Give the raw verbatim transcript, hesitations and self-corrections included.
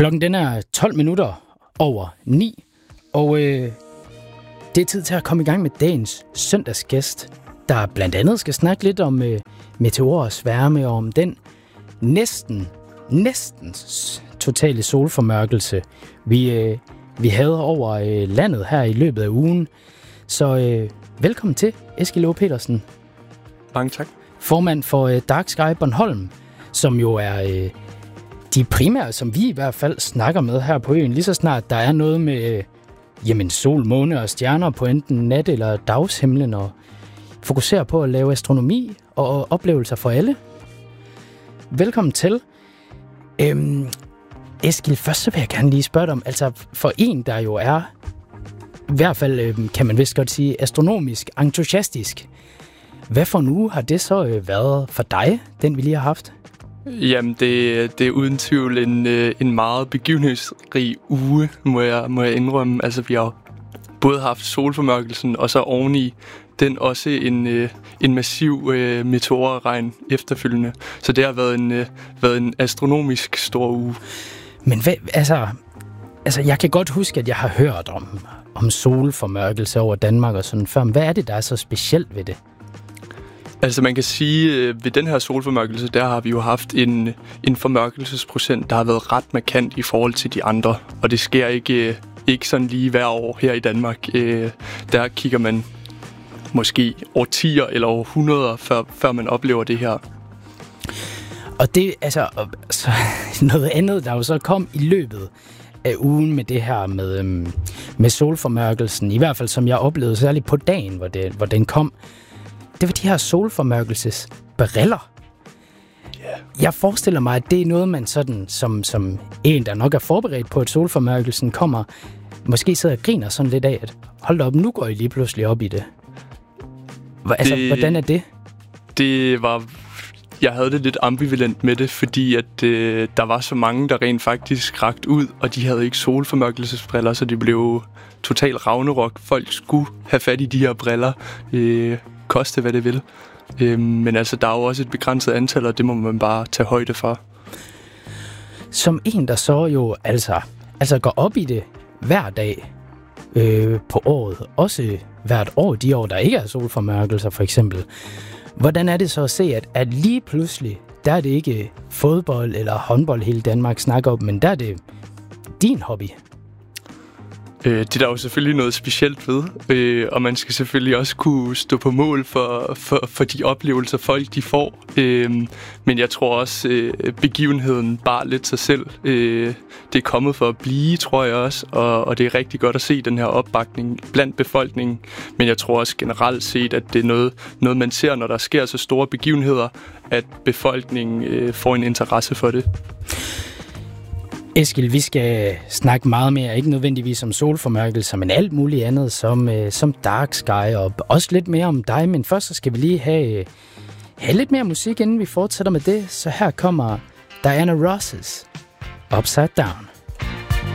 Klokken den er tolv minutter over ni, og øh, det er tid til at komme i gang med dagens søndagsgæst, der blandt andet skal snakke lidt om øh, meteorer og sværme, og om den næsten, næsten totale solformørkelse, vi, øh, vi havde over øh, landet her i løbet af ugen. Så øh, velkommen til, Eskil Aage Petersen. Mange tak. Formand for øh, Dark Sky Bornholm, som jo er øh, de primære, som vi i hvert fald snakker med her på øen, lige så snart der er noget med øh, jamen, sol, måne og stjerner på enten nat- eller dagshimlen, og fokuserer på at lave astronomi og oplevelser for alle. Velkommen til. Øhm, Eskil, først så vil jeg gerne lige spørge dig om, altså for en, der jo er, i hvert fald øh, kan man vist godt sige, astronomisk entusiastisk, hvad for en uge har det så øh, været for dig, den vi lige har haft? Jamen, det, det er uden tvivl en, en meget begivenhedsrig uge, må jeg, må jeg indrømme. Altså, vi har både haft solformørkelsen, og så oveni den også en, en massiv øh, meteorregn efterfølgende. Så det har været en, øh, været en astronomisk stor uge. Men hvad, altså, altså, jeg kan godt huske, at jeg har hørt om, om solformørkelse over Danmark og sådan før. Men hvad er det, der er så specielt ved det? Altså man kan sige, at ved den her solformørkelse, der har vi jo haft en, en formørkelsesprocent, der har været ret markant i forhold til de andre. Og det sker ikke, ikke sådan lige hver år her i Danmark. Der kigger man måske årtier eller århundreder, før, før man oplever det her. Og det altså så noget andet, der jo så kom i løbet af ugen med det her med, øhm, med solformørkelsen, i hvert fald som jeg oplevede særligt på dagen, hvor, det, hvor den kom. Det var de her solformørkelsesbriller. Yeah. Jeg forestiller mig, at det er noget, man sådan, som, som en, der nok er forberedt på, at solformørkelsen kommer, måske sidder og griner sådan lidt af, at hold da op, nu går I lige pludselig op i det. H- altså, det, hvordan er det? Det var... Jeg havde det lidt ambivalent med det, fordi at øh, der var så mange, der rent faktisk rakte ud, og de havde ikke solformørkelsesbriller, så de blev totalt ragnarok. Folk skulle have fat i de her briller, øh, koste hvad det vil. Øh, men altså, der er jo også et begrænset antal, og det må man bare tage højde for. Som en, der så jo altså, altså går op i det hver dag øh, på året, også hvert år, de år, der ikke er solformørkelser for eksempel. Hvordan er det så at se, at, at lige pludselig, der er det ikke fodbold eller håndbold hele Danmark snakker om, men der er det din hobby? Øh, det er der jo selvfølgelig noget specielt ved, øh, og man skal selvfølgelig også kunne stå på mål for, for, for de oplevelser, folk de får. Øh, men jeg tror også, øh, begivenheden bare lidt sig selv. Øh, det er kommet for at blive, tror jeg også, og, og det er rigtig godt at se den her opbakning blandt befolkningen. Men jeg tror også generelt set, at det er noget, noget man ser, når der sker så store begivenheder, at befolkningen øh, får en interesse for det. Eskil, vi skal snakke meget mere, ikke nødvendigvis om solformørkelser, men alt muligt andet, som, øh, som Dark Sky, og også lidt mere om dig. Men først så skal vi lige have, have lidt mere musik, inden vi fortsætter med det. Så her kommer Diana Ross's Upside Down.